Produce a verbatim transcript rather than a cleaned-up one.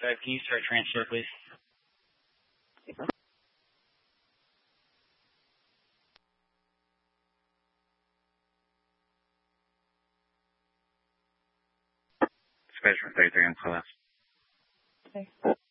thirty-five. Can you start transfer, please? Squadron thirty-three on class. Okay.